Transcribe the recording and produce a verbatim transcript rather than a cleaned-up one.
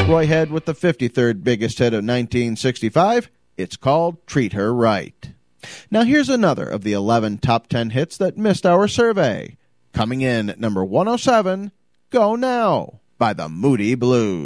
Roy Head with the fifty-third biggest hit of nineteen sixty-five. It's called Treat Her Right. Now here's another of the eleven top ten hits that missed our survey. Coming in at number one oh seven, Go Now by the Moody Blues.